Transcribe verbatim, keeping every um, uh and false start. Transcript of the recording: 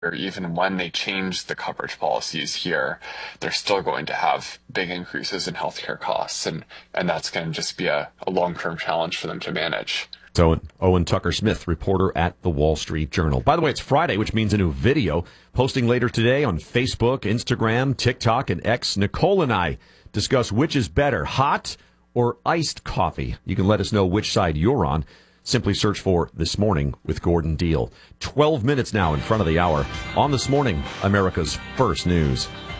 or even when they change the coverage policies here, they're still going to have big increases in healthcare costs, and, and that's going to just be a, a long-term challenge for them to manage. So Owen Tucker-Smith, reporter at the Wall Street Journal. By the way, it's Friday, which means a new video posting later today on Facebook, Instagram, TikTok, and X. Nicole and I discuss which is better, hot or iced coffee. You can let us know which side you're on. Simply search for This Morning with Gordon Deal. twelve minutes now in front of the hour on This Morning, America's First News.